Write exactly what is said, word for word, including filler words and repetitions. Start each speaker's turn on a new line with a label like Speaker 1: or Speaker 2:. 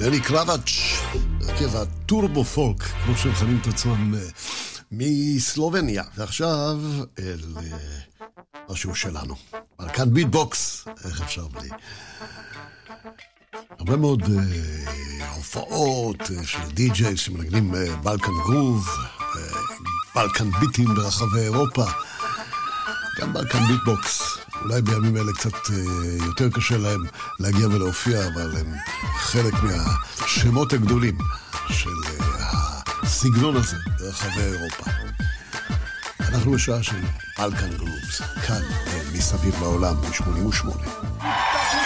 Speaker 1: לני קרבץ', הרכב הטורבו פולק, כמו שהם מכנים את עצמם, מסלובניה. ועכשיו אל משהו שלנו, בלקן ביטבוקס. איך אפשר בלי? הרבה מאוד אה, הופעות אה, של די-ג'יי שמנגנים אה, בלקן גרוב, אה, בלקן ביטים ברחבי אירופה, גם בלקן ביטבוקס. אולי בימים אלה קצת אה, יותר קשה להם להגיע ולהופיע, אבל הם חלק מהשמות הגדולים של אה, הסגנון הזה ברחבי אירופה. אנחנו בשעה של בלקן גרובס, כאן אה, מסביב לעולם ב-שמונים ושמונה.